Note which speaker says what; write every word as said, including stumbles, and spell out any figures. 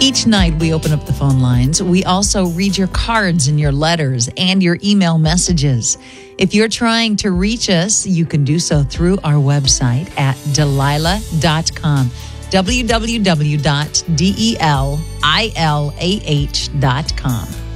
Speaker 1: Each night we open up the phone lines. We also read your cards and your letters and your email messages. If you're trying to reach us, you can do so through our website at Delilah dot com. w w w dot delilah dot com.